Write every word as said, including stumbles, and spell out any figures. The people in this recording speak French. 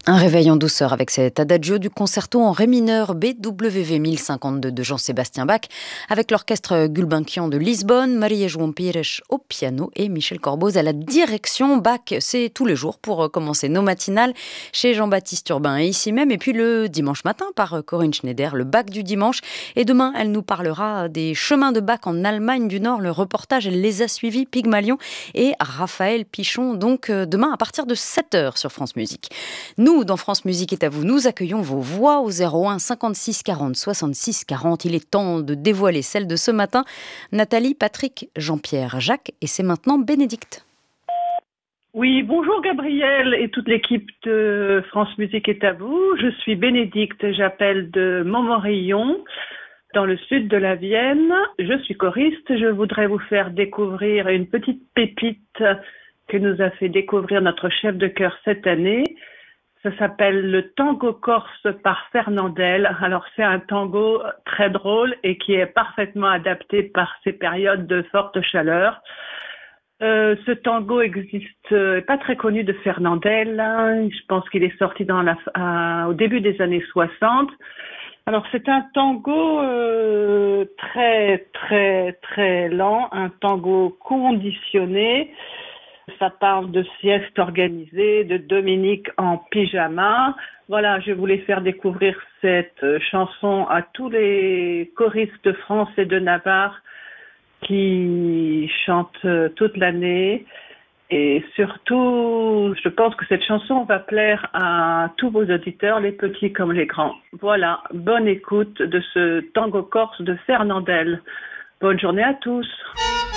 Un réveil en douceur avec cet adagio du concerto en ré mineur B W V mille cinquante-deux de Jean-Sébastien Bach avec l'orchestre Gulbenkian de Lisbonne, Maria João Pires au piano et Michel Corboz à la direction. Bach, c'est tous les jours pour commencer nos matinales chez Jean-Baptiste Urbain et ici même. Et puis le dimanche matin par Corinne Schneider, le Bach du dimanche. Et demain, elle nous parlera des chemins de Bach en Allemagne du Nord. Le reportage, elle les a suivis, Pygmalion et Raphaël Pichon. Donc demain à partir de sept heures sur France Musique. Nous, Nous, dans France Musique est à vous, nous accueillons vos voix au zéro un cinquante-six quarante soixante-six quarante. Il est temps de dévoiler celle de ce matin. Nathalie, Patrick, Jean-Pierre, Jacques et c'est maintenant Bénédicte. Oui, bonjour Gabriel et toute l'équipe de France Musique est à vous. Je suis Bénédicte, j'appelle de Montmorillon, dans le sud de la Vienne. Je suis choriste, je voudrais vous faire découvrir une petite pépite que nous a fait découvrir notre chef de chœur cette année. Ça s'appelle le tango corse par Fernandel. Alors c'est un tango très drôle et qui est parfaitement adapté par ces périodes de forte chaleur. Euh, ce tango existe, euh, pas très connu de Fernandel. Hein. Je pense qu'il est sorti dans la, à, au début des années soixante. Alors c'est un tango euh, très très très lent, un tango conditionné. Ça parle de sieste organisée, de Dominique en pyjama. Voilà, je voulais faire découvrir cette chanson à tous les choristes de France et de Navarre qui chantent toute l'année. Et surtout, je pense que cette chanson va plaire à tous vos auditeurs, les petits comme les grands. Voilà, bonne écoute de ce tango corse de Fernandel. Bonne journée à tous.